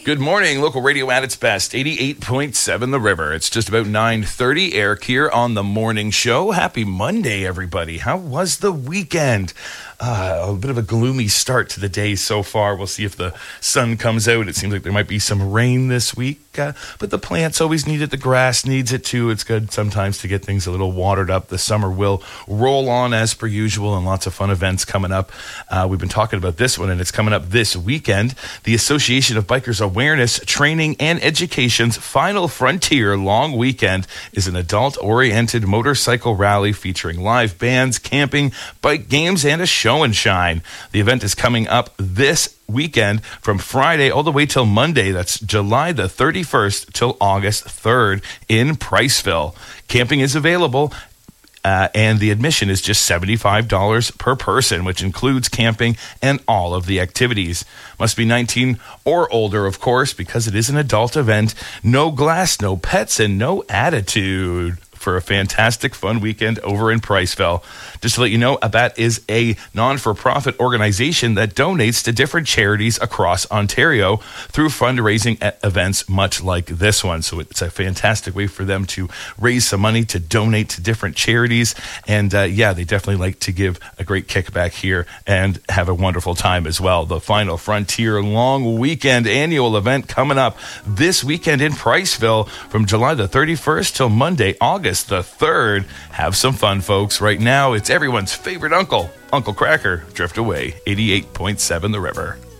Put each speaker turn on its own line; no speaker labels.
Good morning, local radio at its best, 88.7 The River. It's just about 9:30, Eric here on the morning show. Happy Monday, everybody. How was the weekend? A bit of a gloomy start to the day so far. We'll see if the sun comes out. It seems like there might be some rain this week, but the plants always need it. The grass needs it too. It's good sometimes to get things a little watered up. The summer will roll on as per usual, and lots of fun events coming up. We've been talking about this one, and it's coming up this weekend. The Association of Bikers Awareness, Training, and Education's Final Frontier Long Weekend is an adult-oriented motorcycle rally featuring live bands, camping, bike games, and a show and shine. The event is coming up this weekend from Friday all the way till Monday. That's July the 31st till August 3rd in Priceville. Camping is available. And the admission is just $75 per person, which includes camping and all of the activities. Must be 19 or older, of course, because it is an adult event. No glass, no pets, and no attitude for a fantastic fun weekend over in Priceville. Just to let you know, ABAT is a non-for-profit organization that donates to different charities across Ontario through fundraising events much like this one. So it's a fantastic way for them to raise some money to donate to different charities. And they definitely like to give a great kickback here and have a wonderful time as well. The Final Frontier Long Weekend annual event coming up this weekend in Priceville from July the 31st till Monday, August the 3rd. Have some fun, folks. Right now, it's everyone's favorite uncle, Uncle Cracker. Drift away, 88.7 The River.